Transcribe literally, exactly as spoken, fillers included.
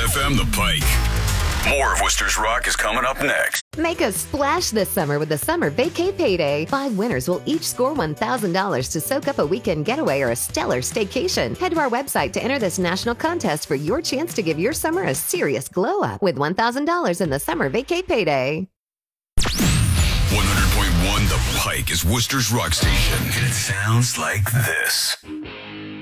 F M The Pike. More of Worcester's Rock is coming up next. Make a splash this summer with the Summer Vacay Payday. Five winners will each score one thousand dollars to soak up a weekend getaway or a stellar staycation. Head to our website to enter this national contest for your chance to give your summer a serious glow up with one thousand dollars in the Summer Vacay Payday. one hundred point one The Pike is Worcester's Rock Station. And it sounds like this.